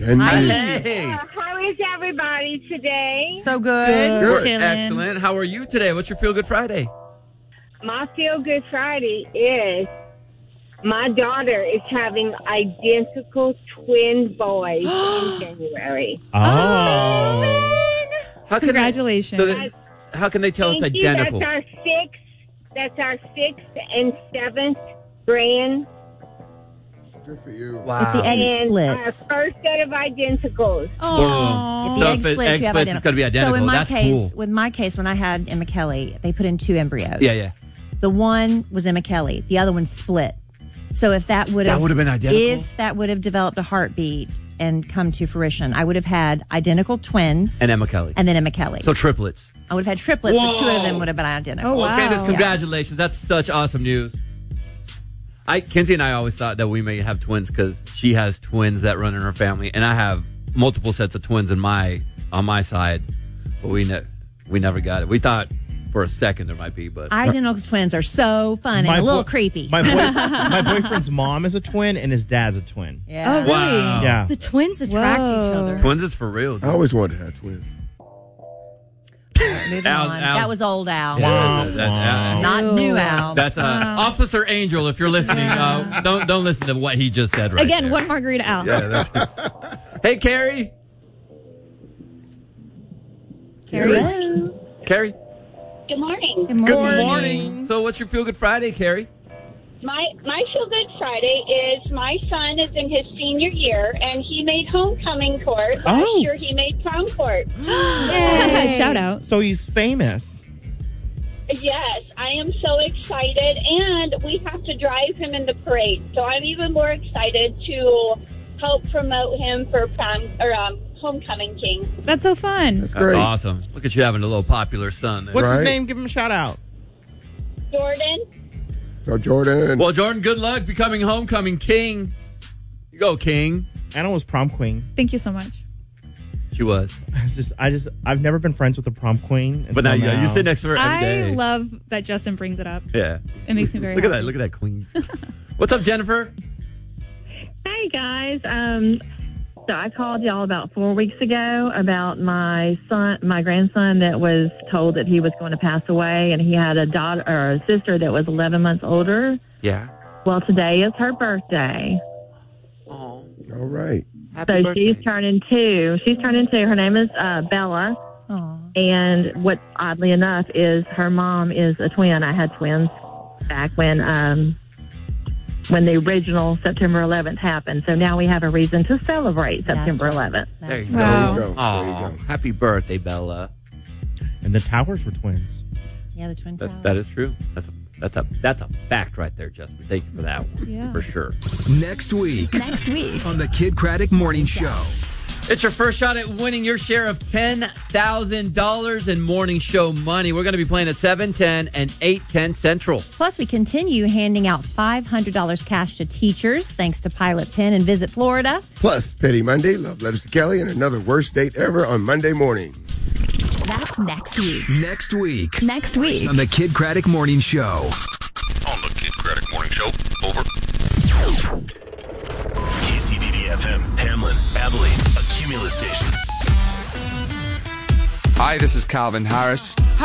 Hey. How is everybody today? So good. Good. Excellent. How are you today? What's your Feel Good Friday? My Feel Good Friday is my daughter is having identical twin boys in January. How can Congratulations. how can they tell it's Thank you. identical? That's our sixth and seventh grand. Good for you. If the egg And our splits. first set of identicals. Oh. If So the egg if it splits, egg you have splits, it's gotta be identical. So in my That's case, cool. with my case, when I had Emma Kelly, they put in 2 embryos. Yeah. The one was Emma Kelly. The other one split. So if that would have been identical? If that would have developed a heartbeat and come to fruition, I would have had identical twins And Emma Kelly. and then Emma Kelly. So triplets. I would have had triplets, but 2 Whoa. of them would have been identical. Oh, wow. Well, Candace, Yeah. congratulations. That's such awesome news. Kinsey and I always thought that we may have twins because she has twins that run in her family, and I have multiple sets of twins on my side, but we never got it. We thought for a second there might be, but Identical twins are so fun and a little creepy. My boyfriend's mom is a twin and his dad's a twin. Yeah. Oh, really? wow. Yeah. The twins attract each Whoa. other. Twins is for real. I always wanted to have twins. Moving Al- on. Al- That was old Al. Wow. Not new Al. That's Officer Angel. If you're listening, don't listen to what he just said right Again, there. one margarita out. Yeah, that's Hey, Carrie. Carrie. Good morning. Good morning. Good morning. So, what's your Feel Good Friday, Carrie? My Feel Good Friday is my son is in his senior year, and he made homecoming court. Last year he made prom court. Shout out. So he's famous. Yes, I am so excited, and we have to drive him in the parade. So I'm even more excited to help promote him for homecoming king. That's so fun. That's great. That's awesome. Look at you having a little popular son there. What's Right. his name? Give him a shout out. Jordan. So, Jordan. Well, Jordan, good luck becoming homecoming king. You go, king. Anna was prom queen. Thank you so much. She was. I've never been friends with a prom queen. But now until you sit next to her every I day. love that Justin brings it up. Yeah. It makes me very Look at happy. that. Look at that queen. What's up, Jennifer? Hey guys, so I called y'all about 4 weeks ago about my grandson that was told that he was going to pass away, and he had a daughter or a sister that was 11 months older. Yeah. Well, today is her birthday, Oh, All right. happy so birthday. she's turning 2. Her name is Bella, Aw. and what oddly enough is her mom is a twin. I had twins back when the original September 11th happened. So now we have a reason to celebrate September 11th. There you Wow. go. There you go. Oh, There you go. happy birthday, Bella. And the Towers were twins. Yeah, the twin towers. That is true. That's a fact right there, Justin. Thank you for that one. Yeah. For sure. Next week Next week. on the Kid Craddock Morning Show. It's your first shot at winning your share of $10,000 in morning show money. We're going to be playing at 7:10 and 8:10 Central. Plus, we continue handing out $500 cash to teachers thanks to Pilot Pen and Visit Florida. Plus, Petty Monday, Love Letters to Kelly, and another worst date ever on Monday morning. That's next week. Next week Next week. on the Kid Craddock Morning Show. On the Kid Craddock Morning Show. Over. KCDD-FM, Hamlin, Abilene, a Cumulus station. Hi, this is Calvin Harris.